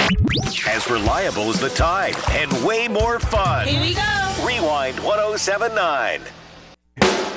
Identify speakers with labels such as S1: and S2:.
S1: As reliable as the Tide and way more fun.
S2: Here we go.
S1: Rewind 1079.